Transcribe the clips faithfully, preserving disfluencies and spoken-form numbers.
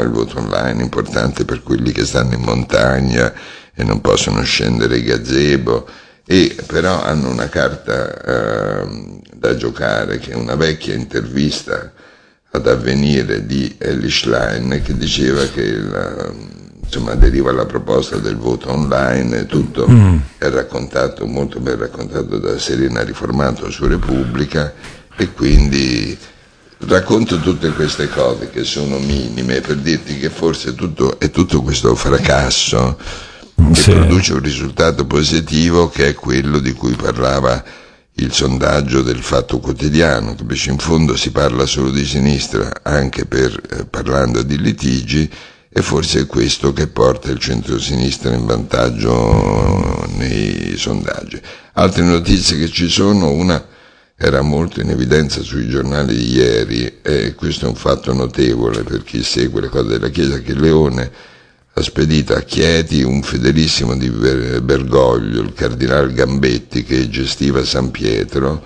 il voto online, importante per quelli che stanno in montagna e non possono scendere i gazebo, e però hanno una carta eh, da giocare, che è una vecchia intervista ad Avvenire di Elly Schlein, che diceva che la, insomma, aderiva alla proposta del voto online, tutto mm. è raccontato, molto ben raccontato da Serena Riformato su Repubblica, e quindi racconto tutte queste cose che sono minime per dirti che forse tutto, è tutto questo fracasso che sì. produce un risultato positivo, che è quello di cui parlava il sondaggio del Fatto Quotidiano, che invece in fondo si parla solo di sinistra anche per eh, parlando di litigi, e forse è questo che porta il centro-sinistra in vantaggio nei sondaggi. Altre notizie che ci sono, una era molto in evidenza sui giornali di ieri, e questo è un fatto notevole per chi segue le cose della Chiesa, che Leone ha spedito a Chieti un fedelissimo di Bergoglio, il cardinale Gambetti, che gestiva San Pietro.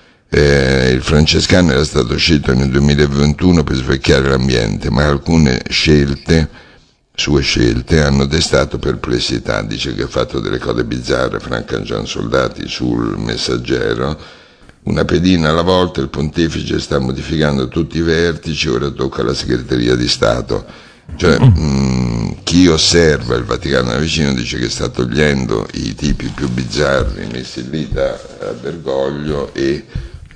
Eh, il francescano era stato scelto nel duemilaventuno per svecchiare l'ambiente, ma alcune scelte, sue scelte, hanno destato perplessità. Dice che ha fatto delle cose bizzarre, Franca Giansoldati sul Messaggero. Una pedina alla volta, il pontefice sta modificando tutti i vertici, ora tocca alla segreteria di Stato. Cioè, mh, chi osserva il Vaticano da vicino dice che sta togliendo i tipi più bizzarri messi lì da Bergoglio e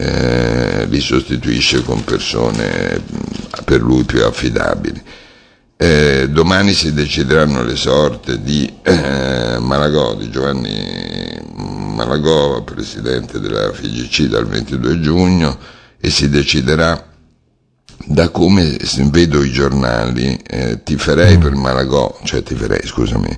eh, li sostituisce con persone mh, per lui più affidabili. Eh, domani si decideranno le sorti di eh, Malagò, di Giovanni Malagò, presidente della F I G C dal ventidue giugno, e si deciderà. Da come vedo i giornali, eh, tiferei per Malagò, cioè tiferei, scusami,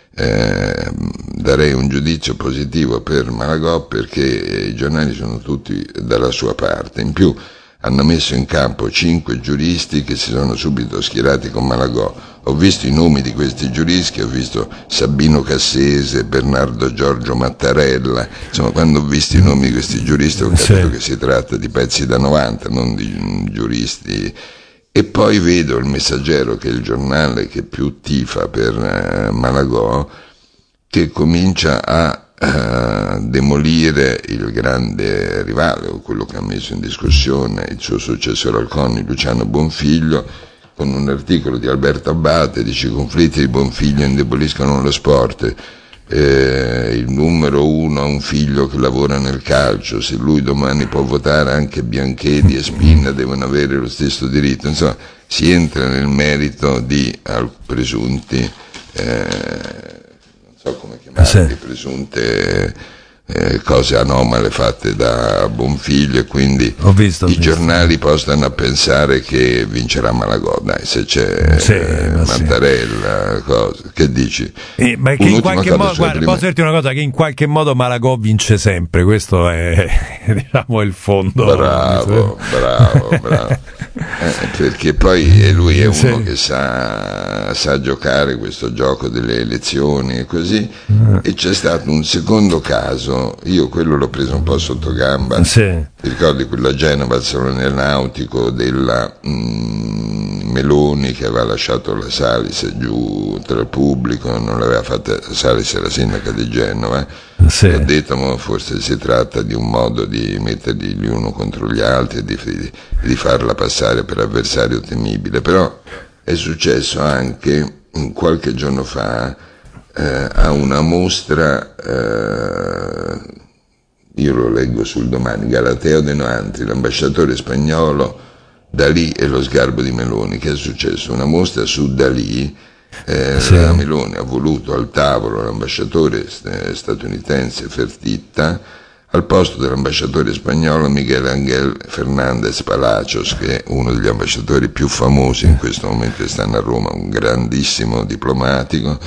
eh, darei un giudizio positivo per Malagò, perché i giornali sono tutti dalla sua parte. In più hanno messo in campo cinque giuristi che si sono subito schierati con Malagò. Ho visto i nomi di questi giuristi, ho visto Sabino Cassese, Bernardo Giorgio Mattarella, insomma, quando ho visto i nomi di questi giuristi ho capito sì. che si tratta di pezzi da novanta, non di giuristi. E poi vedo il Messaggero, che è il giornale che più tifa per uh, Malagò, che comincia a Uh, demolire il grande rivale, o quello che ha messo in discussione il suo successore al CONI, Luciano Bonfiglio, con un articolo di Alberto Abbate. Dice: i conflitti di Bonfiglio indeboliscono lo sport, eh, il numero uno ha un figlio che lavora nel calcio, se lui domani può votare, anche Bianchedi e Spinna devono avere lo stesso diritto. Insomma, si entra nel merito di uh, presunti eh, so come chiamarli, sì. presunte eh, cose anomale fatte da Bonfiglio, e quindi ho visto, ho i visto. giornali postano a pensare che vincerà Malagò. Dai, se c'è sì, eh, Mattarella, sì. cosa, che dici? Eh, ma che in qualche modo, guarda, posso dirti una cosa, che in qualche modo Malagò vince sempre, questo è, diciamo, il fondo. Bravo, bravo, bravo. Eh, perché poi lui è uno sì. che sa, sa giocare questo gioco delle elezioni e così, mm. e c'è stato un secondo caso, io quello l'ho preso un po' sotto gamba, sì. ti ricordi quella Genova al Salone Nautico della mm, Meloni, che aveva lasciato la Salis giù tra il pubblico, non l'aveva fatta, Salis era sindaca di Genova, sì. e ha detto: ma forse si tratta di un modo di metterli gli uno contro gli altri e di, di, di farla passare per avversario temibile. Però è successo anche qualche giorno fa eh, a una mostra, eh, io lo leggo sul Domani, Galateo De Noantri, l'ambasciatore spagnolo, Dalì e lo sgarbo di Meloni. Che è successo? Una mostra su Dalì. Eh, sì. La Meloni ha voluto al tavolo l'ambasciatore statunitense Fertitta al posto dell'ambasciatore spagnolo Miguel Ángel Fernández Palacios, che è uno degli ambasciatori più famosi in questo momento che stanno a Roma, un grandissimo diplomatico,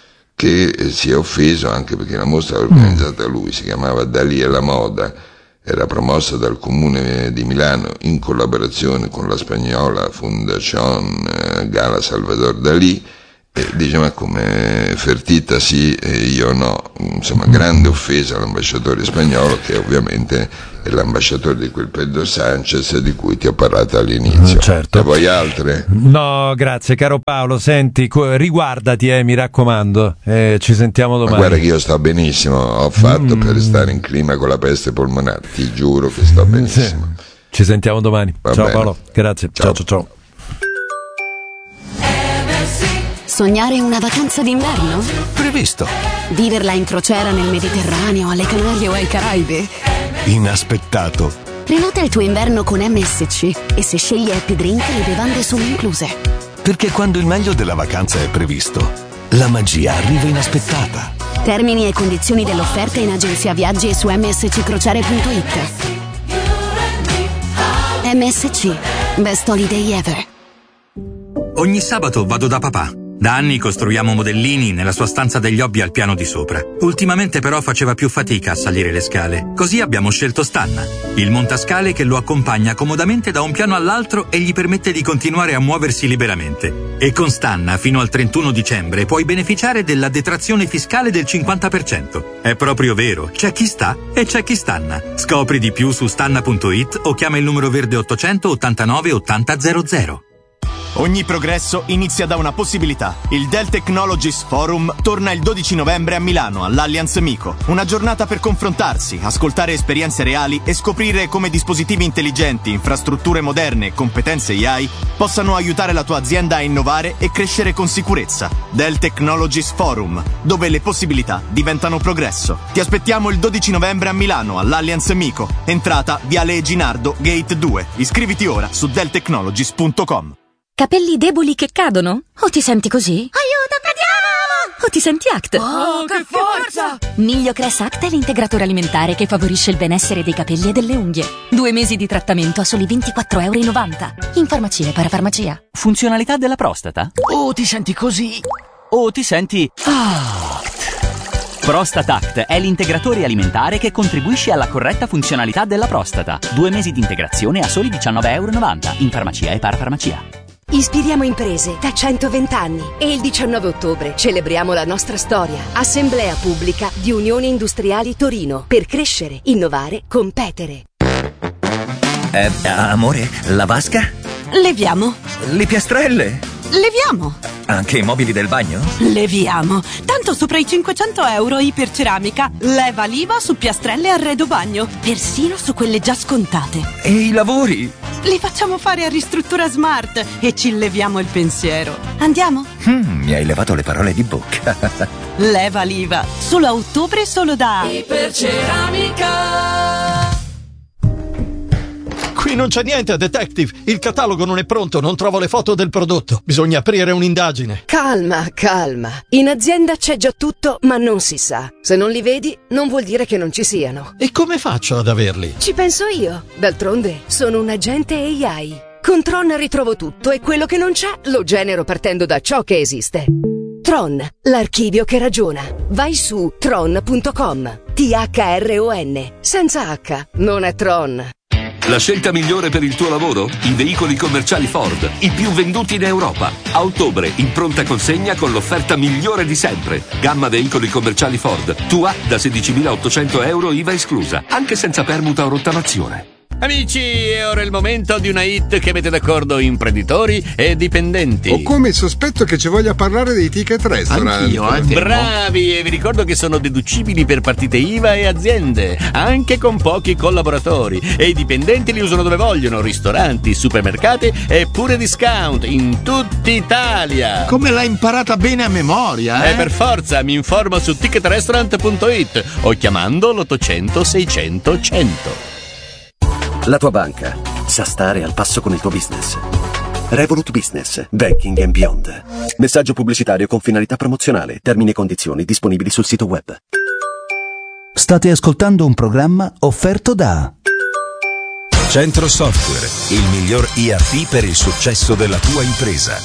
che si è offeso anche perché la mostra l'ha organizzata lui, si chiamava Dalì e la moda, era promossa dal Comune di Milano in collaborazione con la spagnola Fundación Gala Salvador Dalí, E dice: ma come Fertitta sì e io no? Insomma, grande offesa all'ambasciatore spagnolo, che ovviamente è l'ambasciatore di quel Pedro Sanchez di cui ti ho parlato all'inizio. Certo. E voi altre? No, grazie caro Paolo, senti, riguardati, eh, mi raccomando, eh, ci sentiamo domani. Ma guarda che io sto benissimo, ho fatto mm. per stare in clima con la peste polmonare, ti giuro che sto benissimo. Sì. Ci sentiamo domani. Va ciao bene. Paolo, grazie. Ciao ciao ciao. Sognare una vacanza d'inverno? Previsto. Viverla in crociera nel Mediterraneo, alle Canarie o ai Caraibi? Inaspettato. Prenota il tuo inverno con M S C e se scegli Happy Drink le bevande sono incluse. Perché quando il meglio della vacanza è previsto, la magia arriva inaspettata. Termini e condizioni dell'offerta in agenzia viaggi e su m s c crociere punto i t. M S C, best holiday ever. Ogni sabato vado da papà. Da anni costruiamo modellini nella sua stanza degli hobby al piano di sopra. Ultimamente però faceva più fatica a salire le scale. Così abbiamo scelto Stanna, il montascale che lo accompagna comodamente da un piano all'altro e gli permette di continuare a muoversi liberamente. E con Stanna fino al trentuno dicembre puoi beneficiare della detrazione fiscale del cinquanta per cento. È proprio vero, c'è chi sta e c'è chi stanna. Scopri di più su stanna punto it o chiama il numero verde ottocento ottantanove ottanta zero zero. Ogni progresso inizia da una possibilità. Il Dell Technologies Forum torna il dodici novembre a Milano, all'Allianz Mico. Una giornata per confrontarsi, ascoltare esperienze reali e scoprire come dispositivi intelligenti, infrastrutture moderne e competenze A I possano aiutare la tua azienda a innovare e crescere con sicurezza. Dell Technologies Forum, dove le possibilità diventano progresso. Ti aspettiamo il dodici novembre a Milano, all'Allianz Mico. Entrata Viale Ginardo, Gate due. Iscriviti ora su dell technologies punto com. Capelli deboli che cadono? O ti senti così? Aiuto, cadiamo! O ti senti Act? Oh, che forza! Migliocress Act è l'integratore alimentare che favorisce il benessere dei capelli e delle unghie. Due mesi di trattamento a soli ventiquattro virgola novanta euro. In farmacia e parafarmacia. Funzionalità della prostata? O ti senti così? O ti senti Act? Prostate Act è l'integratore alimentare che contribuisce alla corretta funzionalità della prostata. Due mesi di integrazione a soli diciannove virgola novanta euro. In farmacia e parafarmacia. Ispiriamo imprese da centoventi anni e il diciannove ottobre celebriamo la nostra storia. Assemblea pubblica di Unioni Industriali Torino per crescere, innovare, competere. Eh, amore, la vasca? Leviamo. Le piastrelle? Leviamo. Anche i mobili del bagno? Leviamo. Tanto sopra i cinquecento euro iperceramica. Leva l'I V A su piastrelle e arredo bagno. Persino su quelle già scontate. E i lavori? Li facciamo fare a Ristruttura Smart e ci leviamo il pensiero. Andiamo? Mm, mi hai levato le parole di bocca. Leva l'I V A. Solo a ottobre, solo da Iperceramica. Qui non c'è niente, detective. Il catalogo non è pronto, non trovo le foto del prodotto. Bisogna aprire un'indagine. Calma, calma. In azienda c'è già tutto, ma non si sa. Se non li vedi, non vuol dire che non ci siano. E come faccio ad averli? Ci penso io. D'altronde, sono un agente A I. Con Tron ritrovo tutto e quello che non c'è lo genero partendo da ciò che esiste. Tron, l'archivio che ragiona. Vai su tron punto com. T H R O N. Senza H. Non è Tron. La scelta migliore per il tuo lavoro? I veicoli commerciali Ford, i più venduti in Europa. A ottobre, in pronta consegna con l'offerta migliore di sempre. Gamma veicoli commerciali Ford. Tua da sedicimilaottocento euro I V A esclusa, anche senza permuta o rottamazione. Amici, è ora il momento di una hit che mette d'accordo imprenditori e dipendenti. Ho come il sospetto che ci voglia parlare dei ticket restaurant. Anch'io, eh, bravi, e vi ricordo che sono deducibili per partite I V A e aziende, anche con pochi collaboratori. E i dipendenti li usano dove vogliono, ristoranti, supermercati e pure discount in tutta Italia. Come l'hai imparata bene a memoria, eh? Eh, per forza, mi informo su ticket restaurant punto it o chiamando l'ottocento seicento cento. La tua banca sa stare al passo con il tuo business. Revolut Business, Banking and Beyond. Messaggio pubblicitario con finalità promozionale. Termini e condizioni disponibili sul sito web. State ascoltando un programma offerto da Centro Software, il miglior E R P per il successo della tua impresa.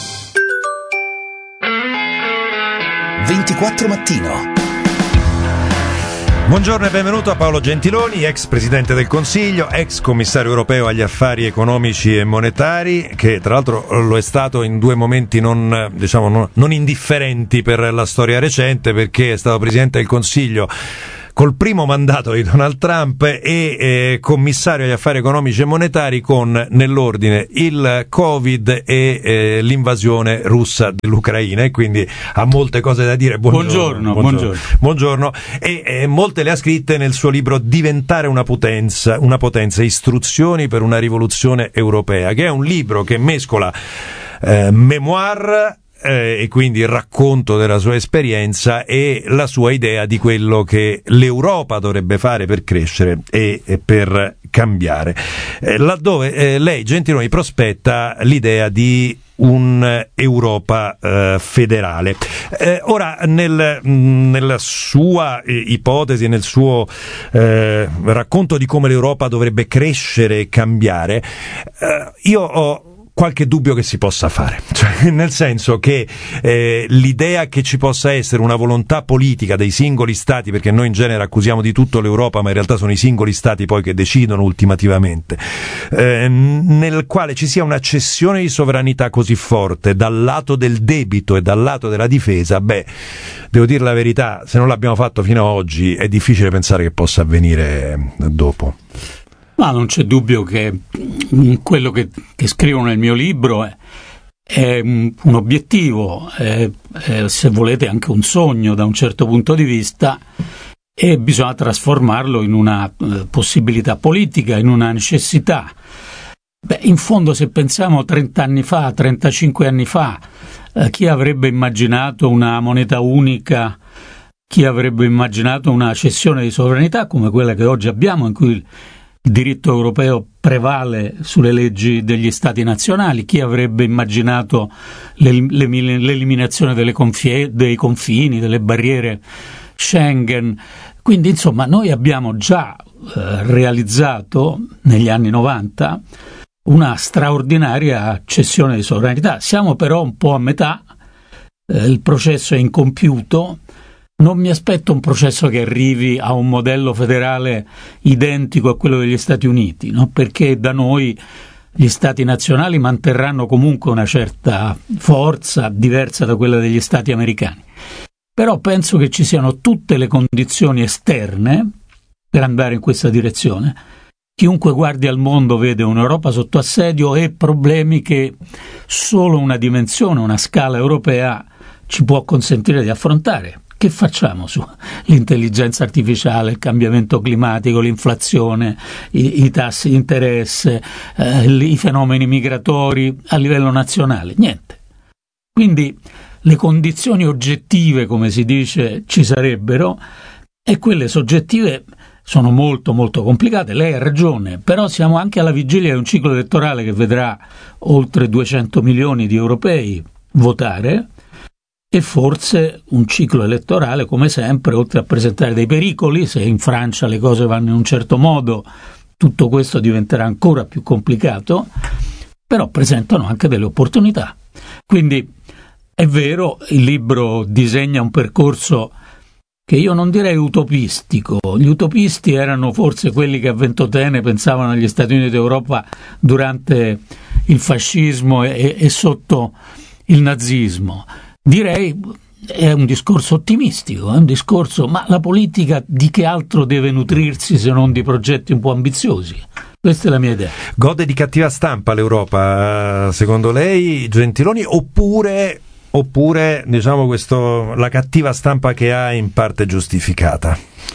ventiquattro mattino. Buongiorno e benvenuto a Paolo Gentiloni, ex Presidente del Consiglio, ex Commissario Europeo agli Affari Economici e Monetari, che tra l'altro lo è stato in due momenti non, diciamo, non, non indifferenti per la storia recente, perché è stato Presidente del Consiglio col primo mandato di Donald Trump e eh, commissario agli affari economici e monetari con, nell'ordine, il Covid e eh, l'invasione russa dell'Ucraina, e quindi ha molte cose da dire. Buongiorno. Buongiorno. buongiorno. buongiorno. E eh, molte le ha scritte nel suo libro Diventare una potenza, una potenza, istruzioni per una rivoluzione europea, che è un libro che mescola eh, memoir, Eh, e quindi il racconto della sua esperienza e la sua idea di quello che l'Europa dovrebbe fare per crescere e, e per cambiare, eh, laddove eh, lei, Gentiloni, prospetta l'idea di un'Europa eh, federale. Eh, ora, nel, nella sua eh, ipotesi, nel suo eh, racconto di come l'Europa dovrebbe crescere e cambiare, eh, io ho qualche dubbio che si possa fare, cioè, nel senso che eh, l'idea che ci possa essere una volontà politica dei singoli stati, perché noi in genere accusiamo di tutto l'Europa, ma in realtà sono i singoli stati poi che decidono ultimativamente, eh, nel quale ci sia una cessione di sovranità così forte dal lato del debito e dal lato della difesa, beh, devo dire la verità, se non l'abbiamo fatto fino ad oggi è difficile pensare che possa avvenire dopo. Ma non c'è dubbio che quello che, che scrivo nel mio libro è, è un obiettivo, è, è, se volete anche un sogno da un certo punto di vista, e bisogna trasformarlo in una eh, possibilità politica, in una necessità. Beh, in fondo, se pensiamo trenta anni fa, trentacinque anni fa, eh, chi avrebbe immaginato una moneta unica, chi avrebbe immaginato una cessione di sovranità come quella che oggi abbiamo, in cui il diritto europeo prevale sulle leggi degli stati nazionali? Chi avrebbe immaginato l'eliminazione delle confie, dei confini, delle barriere Schengen? Quindi, insomma, noi abbiamo già eh, realizzato negli anni novanta una straordinaria cessione di sovranità. Siamo però un po' a metà, eh, il processo è incompiuto. Non mi aspetto un processo che arrivi a un modello federale identico a quello degli Stati Uniti, no? Perché da noi gli Stati nazionali manterranno comunque una certa forza diversa da quella degli Stati americani. Però penso che ci siano tutte le condizioni esterne per andare in questa direzione. Chiunque guardi al mondo vede un'Europa sotto assedio e problemi che solo una dimensione, una scala europea ci può consentire di affrontare. Che facciamo sull'intelligenza artificiale, il cambiamento climatico, l'inflazione, i, i tassi di interesse, eh, i fenomeni migratori a livello nazionale? Niente. Quindi le condizioni oggettive, come si dice, ci sarebbero, e quelle soggettive sono molto molto complicate. Lei ha ragione, però siamo anche alla vigilia di un ciclo elettorale che vedrà oltre duecento milioni di europei votare, e forse un ciclo elettorale, come sempre, oltre a presentare dei pericoli, se in Francia le cose vanno in un certo modo, tutto questo diventerà ancora più complicato, però presentano anche delle opportunità. Quindi è vero, il libro disegna un percorso che io non direi utopistico. Gli utopisti erano forse quelli che a Ventotene pensavano agli Stati Uniti d'Europa durante il fascismo e, e sotto il nazismo. Direi è un discorso ottimistico, è un discorso, ma la politica di che altro deve nutrirsi se non di progetti un po' ambiziosi? Questa è la mia idea. Gode di cattiva stampa l'Europa, secondo lei, Gentiloni, oppure, oppure diciamo questo, la cattiva stampa che ha è in parte giustificata?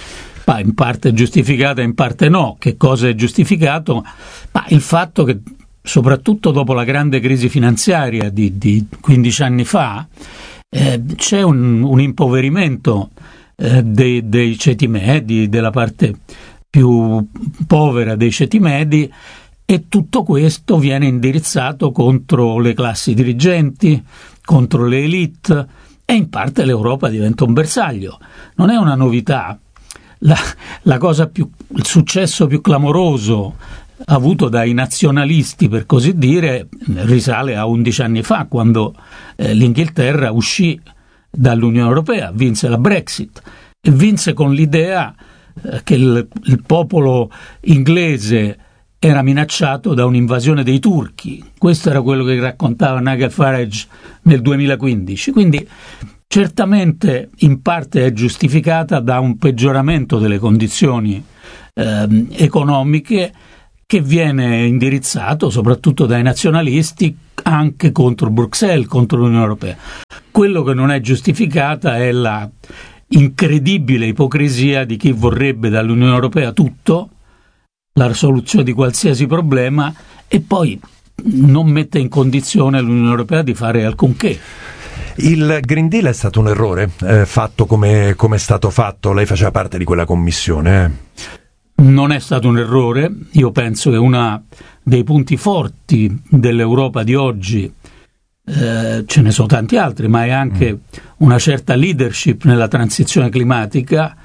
Ma in parte giustificata, in parte no. Che cosa è giustificato? Ma il fatto che soprattutto dopo la grande crisi finanziaria di, di quindici anni fa, eh, c'è un, un impoverimento eh, dei, dei ceti medi, della parte più povera dei ceti medi, e tutto questo viene indirizzato contro le classi dirigenti, contro le elite, e in parte l'Europa diventa un bersaglio. Non è una novità. La, la cosa più, il successo più clamoroso avuto dai nazionalisti, per così dire, risale a undici anni fa, quando eh, l'Inghilterra uscì dall'Unione Europea, vinse la Brexit e vinse con l'idea eh, che il, il popolo inglese era minacciato da un'invasione dei turchi. Questo era quello che raccontava Nigel Farage nel duemilaquindici. Quindi certamente in parte è giustificata da un peggioramento delle condizioni eh, economiche che viene indirizzato soprattutto dai nazionalisti anche contro Bruxelles, contro l'Unione Europea. Quello che non è giustificata è la incredibile ipocrisia di chi vorrebbe dall'Unione Europea tutto, la soluzione di qualsiasi problema, e poi non mette in condizione l'Unione Europea di fare alcunché. Il Green Deal è stato un errore, eh, fatto come come è stato fatto. Lei faceva parte di quella commissione. Eh. Non è stato un errore. Io penso che uno dei punti forti dell'Europa di oggi, eh, ce ne sono tanti altri, ma è anche mm. una certa leadership nella transizione climatica,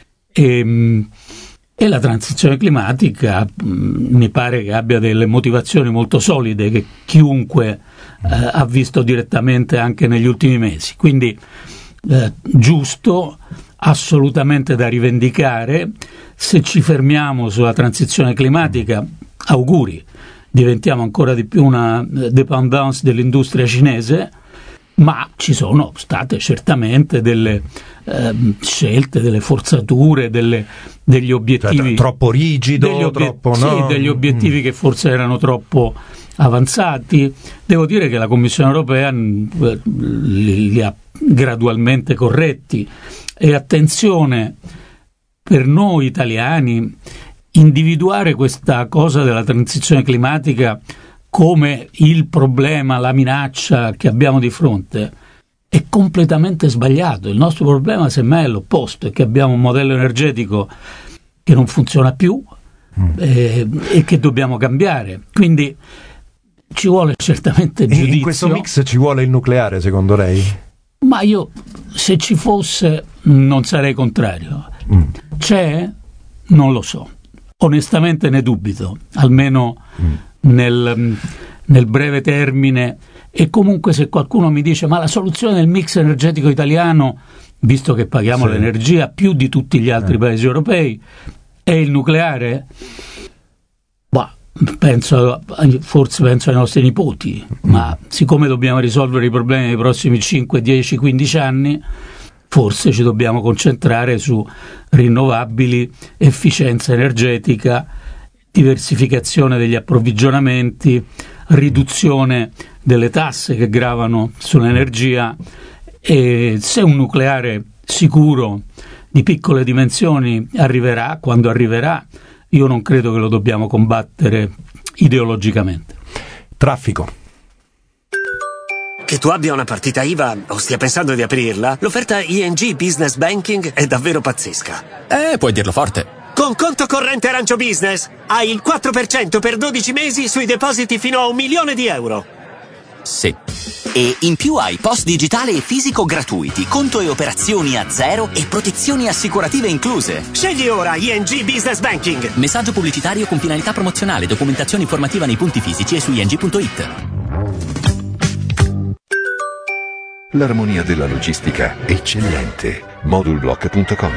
e, e la transizione climatica mh, mi pare che abbia delle motivazioni molto solide che chiunque eh, ha visto direttamente anche negli ultimi mesi. Quindi eh, giusto, assolutamente da rivendicare. Se ci fermiamo sulla transizione climatica, auguri, diventiamo ancora di più una dependance dell'industria cinese, ma ci sono state certamente delle eh, scelte, delle forzature, delle, degli obiettivi, cioè, troppo rigido, degli obiet- troppo sì, no? degli obiettivi mm. che forse erano troppo avanzati. Devo dire che la Commissione Europea li, li ha gradualmente corretti, e attenzione, per noi italiani individuare questa cosa della transizione climatica come il problema, la minaccia che abbiamo di fronte è completamente sbagliato. Il nostro problema semmai è l'opposto, è che abbiamo un modello energetico che non funziona più mm. eh, e che dobbiamo cambiare. Quindi ci vuole certamente giudizio. In questo mix ci vuole il nucleare, secondo lei? Ma io, se ci fosse, non sarei contrario. Mm. C'è? Non lo so. Onestamente ne dubito, almeno mm. nel, nel breve termine. E comunque, se qualcuno mi dice ma la soluzione del mix energetico italiano, visto che paghiamo sì. l'energia più di tutti gli altri eh. paesi europei, è il nucleare? Bah, penso, forse penso ai nostri nipoti, mm. ma siccome dobbiamo risolvere i problemi nei prossimi cinque, dieci, quindici anni, forse ci dobbiamo concentrare su rinnovabili, efficienza energetica, diversificazione degli approvvigionamenti, riduzione delle tasse che gravano sull'energia. E se un nucleare sicuro di piccole dimensioni arriverà, quando arriverà, io non credo che lo dobbiamo combattere ideologicamente. Traffico. Che tu abbia una partita I V A o stia pensando di aprirla, l'offerta I N G Business Banking è davvero pazzesca. Eh, puoi dirlo forte. Con conto corrente Arancio Business hai il quattro per cento per dodici mesi sui depositi fino a un milione di euro. Sì. E in più hai post digitale e fisico gratuiti, conto e operazioni a zero e protezioni assicurative incluse. Scegli ora I N G Business Banking. Messaggio pubblicitario con finalità promozionale, documentazione informativa nei punti fisici e su i n g punto i t. L'armonia della logistica eccellente. Modulblock punto com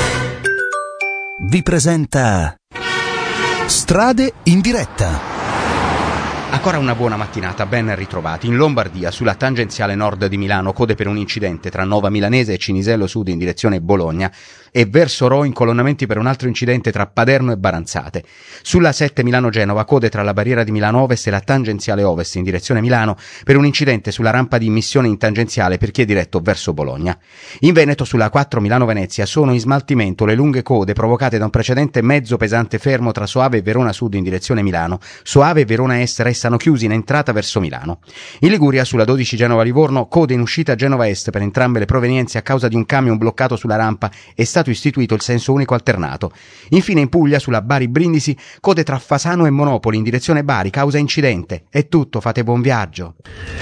vi presenta Strade in diretta. Ancora una buona mattinata, ben ritrovati. In Lombardia, sulla tangenziale nord di Milano, code per un incidente tra Nova Milanese e Cinisello Sud in direzione Bologna, e verso Rho incolonnamenti per un altro incidente tra Paderno e Baranzate. Sulla sette Milano-Genova, code tra la barriera di Milano Ovest e la tangenziale Ovest in direzione Milano per un incidente sulla rampa di immissione in tangenziale per chi è diretto verso Bologna. In Veneto, sulla quattro Milano-Venezia, sono in smaltimento le lunghe code provocate da un precedente mezzo pesante fermo tra Soave e Verona Sud in direzione Milano. Soave e Verona Est restano chiusi in entrata verso Milano. In Liguria, sulla dodici Genova-Livorno, code in uscita Genova Est per entrambe le provenienze a causa di un camion bloccato sulla rampa. È stato istituito il senso unico alternato. Infine in Puglia, sulla Bari-Brindisi, code tra Fasano e Monopoli in direzione Bari, causa incidente. È tutto, fate buon viaggio.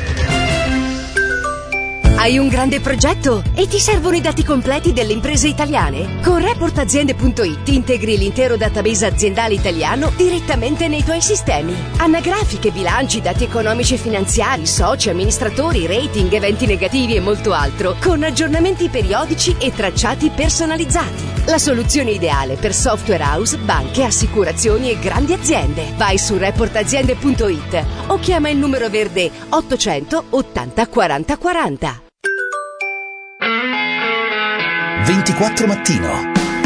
Hai un grande progetto e ti servono i dati completi delle imprese italiane? Con report aziende punto it integri l'intero database aziendale italiano direttamente nei tuoi sistemi. Anagrafiche, bilanci, dati economici e finanziari, soci, amministratori, rating, eventi negativi e molto altro, con aggiornamenti periodici e tracciati personalizzati. la soluzione ideale per software house, banche, assicurazioni e grandi aziende. Vai su report aziende punto it o chiama il numero verde ottocento ottanta quaranta quaranta. ventiquattro Mattino.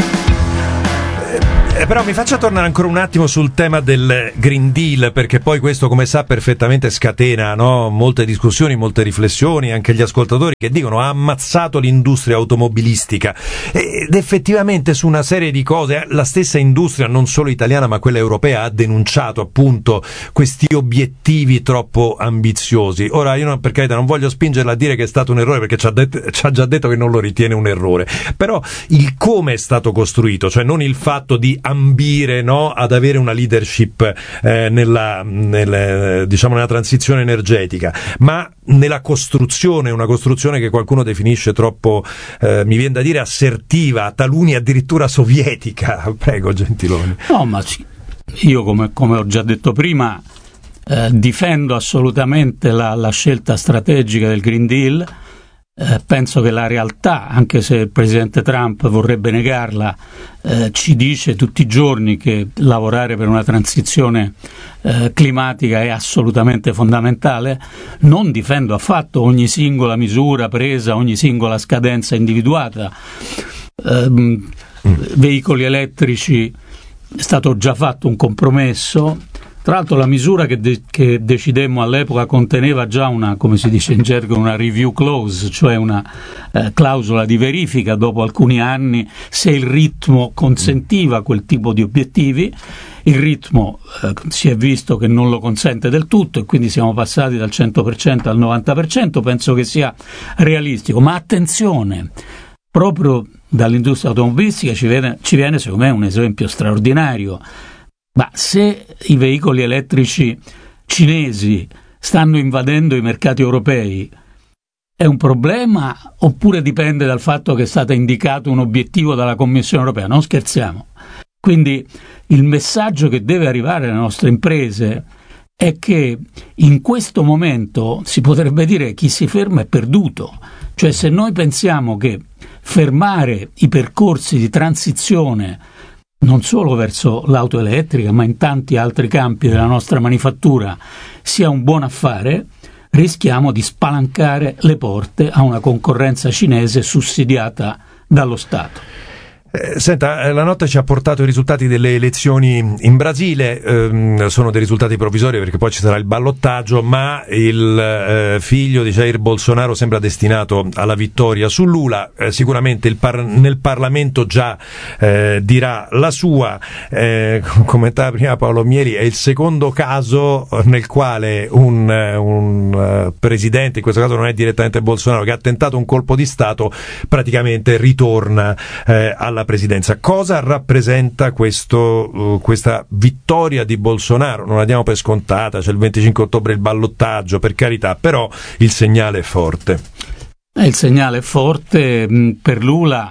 Eh, però mi faccia tornare ancora un attimo sul tema del Green Deal, perché poi questo, come sa perfettamente, scatena, no? Molte discussioni, molte riflessioni, anche gli ascoltatori che dicono ha ammazzato l'industria automobilistica, ed effettivamente su una serie di cose la stessa industria, non solo italiana ma quella europea, ha denunciato appunto questi obiettivi troppo ambiziosi. Ora io non, per carità, non voglio spingerla a dire che è stato un errore, perché ci ha, det- ci ha già detto che non lo ritiene un errore, però il come è stato costruito, cioè non il fatto di ambire, no, ad avere una leadership eh, nella, nel, diciamo nella transizione energetica, ma nella costruzione, una costruzione che qualcuno definisce troppo, eh, mi viene da dire, assertiva, taluni addirittura sovietica. Prego, Gentiloni. No, ma io come, come ho già detto prima, eh, difendo assolutamente la, la scelta strategica del Green Deal. Eh, penso che la realtà, anche se il presidente Trump vorrebbe negarla, eh, ci dice tutti i giorni che lavorare per una transizione eh, climatica è assolutamente fondamentale. Non difendo affatto ogni singola misura presa, ogni singola scadenza individuata. Eh, mm. Veicoli elettrici, è stato già fatto un compromesso. Tra l'altro la misura che, de- che decidemmo all'epoca conteneva già una, come si dice in gergo, una review clause, cioè una eh, clausola di verifica dopo alcuni anni se il ritmo consentiva quel tipo di obiettivi. Il ritmo eh, si è visto che non lo consente del tutto e quindi siamo passati dal cento per cento al novanta per cento, penso che sia realistico, ma attenzione, proprio dall'industria automobilistica ci viene, ci viene secondo me un esempio straordinario. Ma se i veicoli elettrici cinesi stanno invadendo i mercati europei, è un problema oppure dipende dal fatto che è stato indicato un obiettivo dalla Commissione europea? Non scherziamo. Quindi il messaggio che deve arrivare alle nostre imprese è che in questo momento si potrebbe dire che chi si ferma è perduto. Cioè, se noi pensiamo che fermare i percorsi di transizione non solo verso l'auto elettrica, ma in tanti altri campi della nostra manifattura sia un buon affare, rischiamo di spalancare le porte a una concorrenza cinese sussidiata dallo Stato. Eh, senta, la notte ci ha portato i risultati delle elezioni in Brasile, ehm, sono dei risultati provvisori perché poi ci sarà il ballottaggio, ma il eh, figlio di Jair Bolsonaro sembra destinato alla vittoria su Lula. Eh, sicuramente il par- nel Parlamento già eh, dirà la sua. Eh, commentava prima Paolo Mieli, è il secondo caso nel quale un, un uh, presidente, in questo caso non è direttamente Bolsonaro, che ha tentato un colpo di Stato, praticamente ritorna eh, alla presidenza. Cosa rappresenta questo, uh, questa vittoria di Bolsonaro? Non la diamo per scontata, c'è il venticinque ottobre il ballottaggio, per carità, però il segnale è forte. Il segnale è forte. Per Lula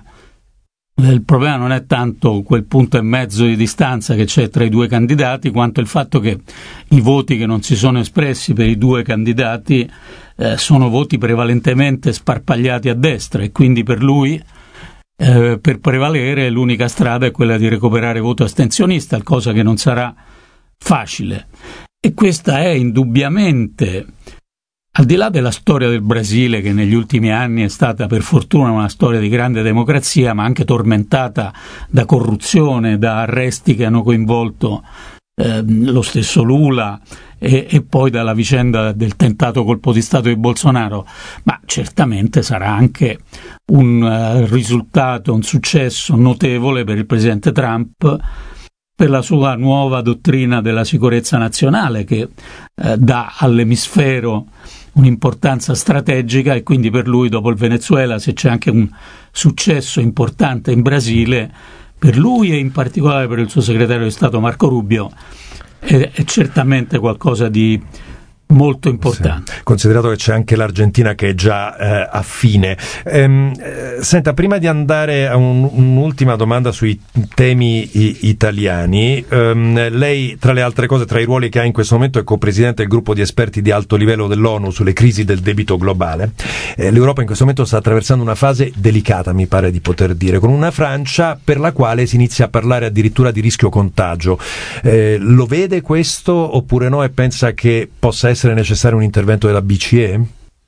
il problema non è tanto quel punto e mezzo di distanza che c'è tra i due candidati, quanto il fatto che i voti che non si sono espressi per i due candidati eh, sono voti prevalentemente sparpagliati a destra, e quindi per lui Eh, per prevalere l'unica strada è quella di recuperare voto astensionista, cosa che non sarà facile. E questa è indubbiamente, al di là della storia del Brasile, che negli ultimi anni è stata per fortuna una storia di grande democrazia, ma anche tormentata da corruzione, da arresti che hanno coinvolto eh, lo stesso Lula e, e poi dalla vicenda del tentato colpo di Stato di Bolsonaro, ma certamente sarà anche un uh, risultato, un successo notevole per il presidente Trump, per la sua nuova dottrina della sicurezza nazionale, che uh, dà all'emisfero un'importanza strategica, e quindi per lui, dopo il Venezuela, se c'è anche un successo importante in Brasile, per lui e in particolare per il suo segretario di Stato Marco Rubio, è, è certamente qualcosa di molto importante. Sì, considerato che c'è anche l'Argentina che è già eh, a fine. Ehm, eh, senta, prima di andare a un, un'ultima domanda sui temi i, italiani, ehm, lei tra le altre cose, tra i ruoli che ha in questo momento, è copresidente del gruppo di esperti di alto livello dell'ONU sulle crisi del debito globale. Eh, L'Europa in questo momento sta attraversando una fase delicata, mi pare di poter dire, con una Francia per la quale si inizia a parlare addirittura di rischio contagio. Eh, lo vede questo oppure no, e pensa che possa essere necessario un intervento della B C E?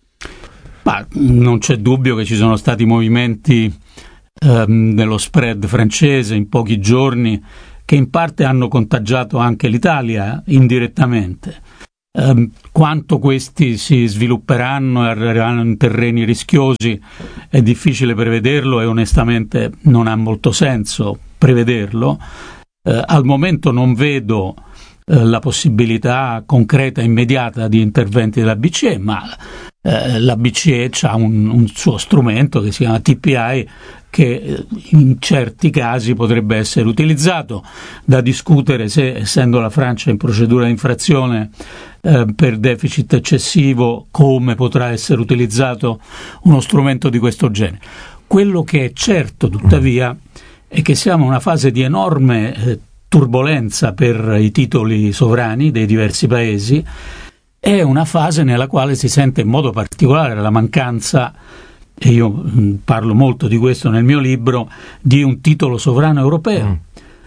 Ma non c'è dubbio che ci sono stati movimenti ehm, nello spread francese in pochi giorni che in parte hanno contagiato anche l'Italia indirettamente. Eh, quanto questi si svilupperanno e arriveranno in terreni rischiosi è difficile prevederlo e onestamente non ha molto senso prevederlo. Eh, al momento non vedo eh, la possibilità concreta e immediata di interventi della B C E, ma eh, la B C E ha un, un suo strumento che si chiama T P I, che in certi casi potrebbe essere utilizzato. Da discutere se, essendo la Francia in procedura di infrazione eh, per deficit eccessivo, come potrà essere utilizzato uno strumento di questo genere. Quello che è certo, tuttavia, è che siamo in una fase di enorme eh, turbolenza per i titoli sovrani dei diversi paesi. È una fase nella quale si sente in modo particolare la mancanza, e io mh, parlo molto di questo nel mio libro, di un titolo sovrano europeo. Mm.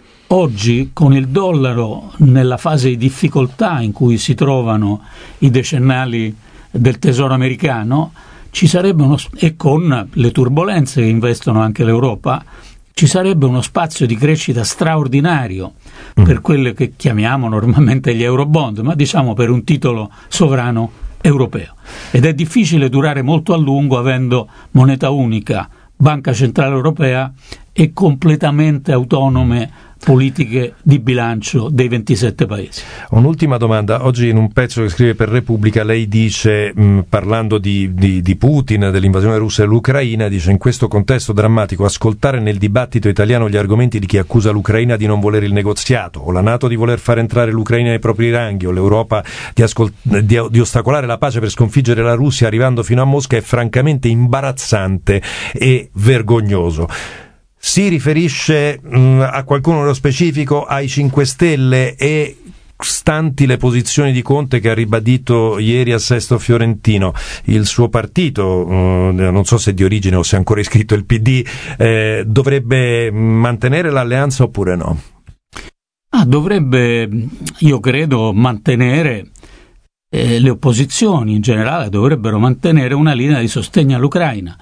Oggi, con il dollaro nella fase di difficoltà in cui si trovano i decennali del tesoro americano, ci sarebbe uno, e con le turbolenze che investono anche l'Europa, ci sarebbe uno spazio di crescita straordinario mm. per quelle che chiamiamo normalmente gli eurobond, ma diciamo per un titolo sovrano europeo. Ed è difficile durare molto a lungo avendo moneta unica, Banca Centrale Europea e completamente autonome politiche di bilancio dei ventisette paesi. Un'ultima domanda. Oggi in un pezzo che scrive per Repubblica lei dice, mh, parlando di, di, di Putin, dell'invasione russa dell'Ucraina, dice: in questo contesto drammatico ascoltare nel dibattito italiano gli argomenti di chi accusa l'Ucraina di non volere il negoziato, o la NATO di voler far entrare l'Ucraina nei propri ranghi, o l'Europa di, ascol- di, di ostacolare la pace per sconfiggere la Russia arrivando fino a Mosca, è francamente imbarazzante e vergognoso. Si riferisce mh, a qualcuno nello specifico, ai cinque Stelle, e stanti le posizioni di Conte, che ha ribadito ieri a Sesto Fiorentino, il suo partito, mh, non so se di origine o se è ancora iscritto il P D, eh, dovrebbe mantenere l'alleanza oppure no? Ah, dovrebbe, io credo, mantenere eh, le opposizioni in generale dovrebbero mantenere una linea di sostegno all'Ucraina.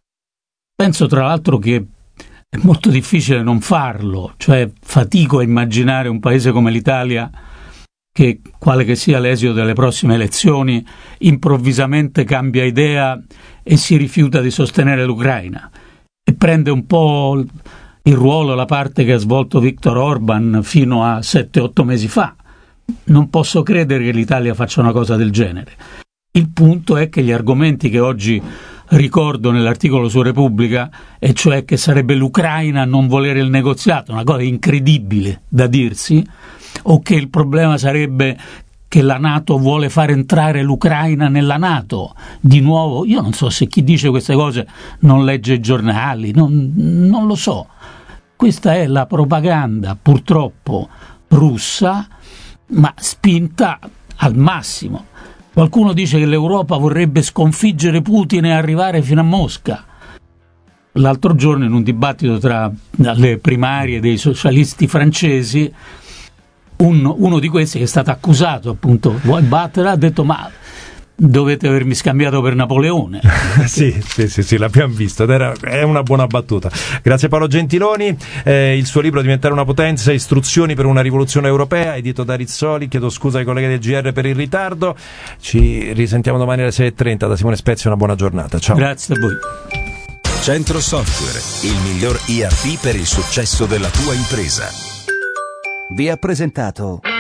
Penso tra l'altro che è molto difficile non farlo, cioè fatico a immaginare un paese come l'Italia che, quale che sia l'esito delle prossime elezioni, improvvisamente cambia idea e si rifiuta di sostenere l'Ucraina e prende un po' il ruolo, la parte che ha svolto Viktor Orban fino a sette otto mesi fa. Non posso credere che l'Italia faccia una cosa del genere. Il punto è che gli argomenti che oggi ricordo nell'articolo su Repubblica, e cioè che sarebbe l'Ucraina a non volere il negoziato, una cosa incredibile da dirsi, o che il problema sarebbe che la NATO vuole far entrare l'Ucraina nella NATO di nuovo. Io non so se chi dice queste cose non legge i giornali, non, non lo so. Questa è la propaganda purtroppo russa, ma spinta al massimo. Qualcuno dice che l'Europa vorrebbe sconfiggere Putin e arrivare fino a Mosca. L'altro giorno, in un dibattito tra le primarie dei socialisti francesi, un, uno di questi, che è stato accusato appunto, vuoi battere, ha detto: ma dovete avermi scambiato per Napoleone. sì, sì, sì, sì, l'abbiamo visto ed era, è una buona battuta. Grazie Paolo Gentiloni. Eh, il suo libro Diventare una potenza, istruzioni per una rivoluzione europea, edito da Rizzoli. Chiedo scusa ai colleghi del G R per il ritardo. Ci risentiamo domani alle sei e trenta. Da Simone Spezia una buona giornata. Ciao. Grazie a voi. Centro Software, il miglior E R P per il successo della tua impresa. Vi ha presentato